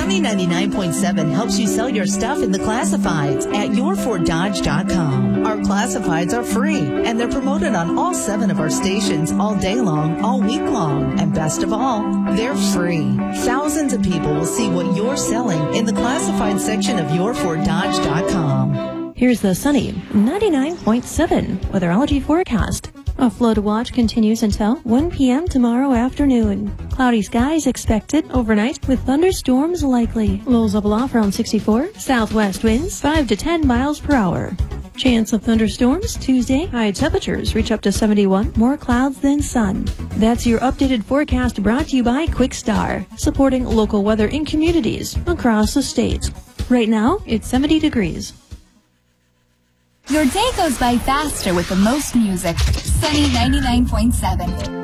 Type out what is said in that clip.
Sunny 99.7 helps you sell your stuff in the classifieds at yourforddodge.com. Our classifieds are free, and they're promoted on all 7 of our stations all day long, all week long. And best of all, they're free. Thousands of people will see what you're selling in the classified section of yourforddodge.com. Here's the Sunny 99.7 weatherology forecast. A flood watch continues until 1 p.m. tomorrow afternoon. Cloudy skies expected overnight with thunderstorms likely. Lows level off around 64. Southwest winds 5 to 10 miles per hour. Chance of thunderstorms Tuesday. High temperatures reach up to 71. More clouds than sun. That's your updated forecast brought to you by QuickStar, supporting local weather in communities across the state. Right now, it's 70 degrees. Your day goes by faster with the most music. Sunny 99.7.